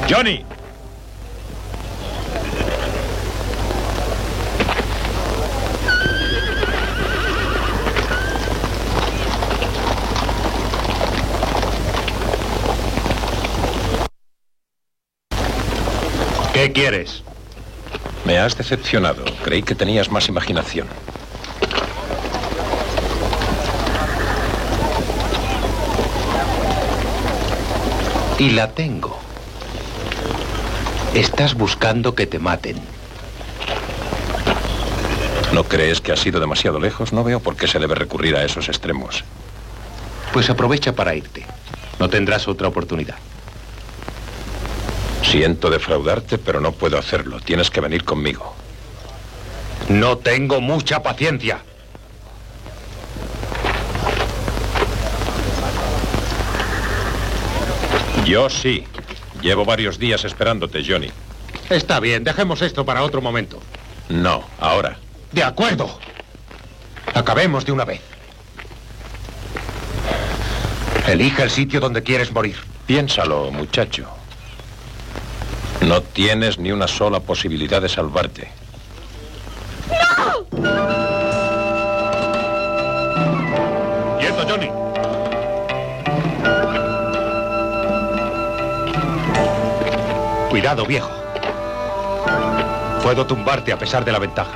¡Johnny! ¿Qué quieres? Me has decepcionado. Creí que tenías más imaginación. Y la tengo. Estás buscando que te maten. ¿No crees que has ido demasiado lejos? No veo por qué se debe recurrir a esos extremos. Pues aprovecha para irte. No tendrás otra oportunidad. Siento defraudarte, pero no puedo hacerlo. Tienes que venir conmigo. No tengo mucha paciencia. Yo sí. Llevo varios días esperándote, Johnny. Está bien, dejemos esto para otro momento. No, ahora. De acuerdo. Acabemos de una vez. Elija el sitio donde quieres morir. Piénsalo, muchacho. No tienes ni una sola posibilidad de salvarte. ¡No! ¡Quieto, Johnny! Cuidado, viejo. Puedo tumbarte a pesar de la ventaja.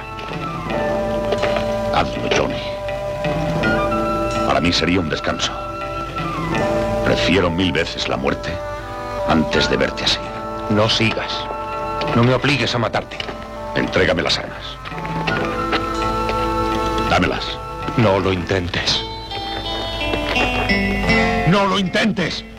Hazlo, Johnny. Para mí sería un descanso. Prefiero 1000 veces la muerte antes de verte así. No sigas. No me obligues a matarte. Entrégame las armas. Dámelas. No lo intentes. ¡No lo intentes!